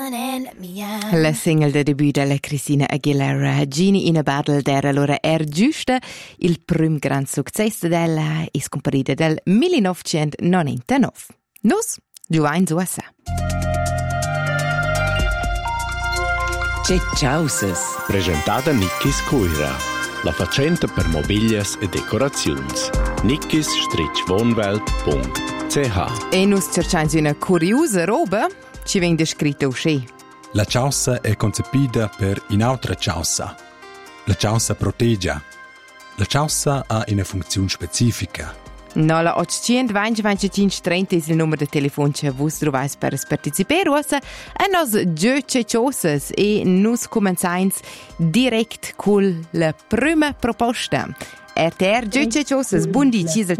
La single de debut della Christina Aguilera, Genie in a Battle, era allora giusta il prim gran successo della e scomparita del 1999. Nus, Giovanni Zuassa. C'è Ciausas. Presentata Nickis Cuira, la facenta per mobilias e decorazions. nickis-wohnwelt.ch. E nus cercando una curiosa roba, ci viene descritta uscì. La ciaussa è concepita per un'altra ciaussa. La ciaussa protegge. La ciaussa ha una funzione specifica. No, la 820 25 30 è il numero di telefono che voi trovate per partecipare a nos gioce ciosas e nus cominciamo direct con la prima proposta. RTR gioce ciosas, buon dì,